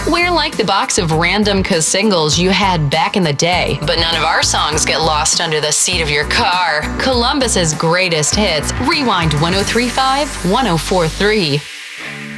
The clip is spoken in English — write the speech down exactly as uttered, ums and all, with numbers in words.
We're like the box of random cuz singles you had back in the day, but none of our songs get lost under the seat of your car. Columbus's greatest hits. Rewind ten thirty-five, ten forty-three.